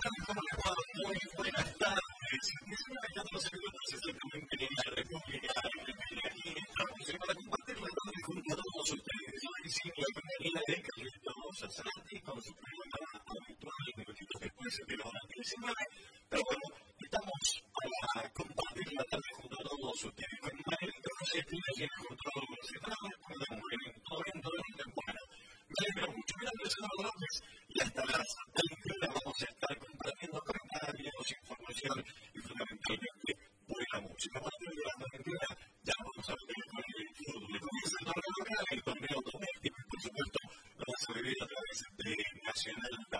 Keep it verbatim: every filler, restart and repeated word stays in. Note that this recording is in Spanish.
Muy buenas tardes. diecinueve catorce minutos exactamente en la República Argentina. Aquí estamos para compartir la tarde junto a todos ustedes. Hoy sí, la primera de Carlitos Sassati con su programa habitual, minutitos después de la hora diecinueve. Pero bueno, estamos para compartir la tarde junto a todos ustedes. Con María Entonces, aquí en el control nacional, con la mujer en todo en todo el tiempo. Me alegro mucho. Mi nombre es Eduardo López y hasta las veintiuna vamos a estar compartiendo comentarios, información y fundamentalmente buena música. A partir de las veintiuna ya vamos a ver con el fútbol. Comienza el torneo local, el torneo doméstico y por supuesto lo vamos a vivir a través de Nacional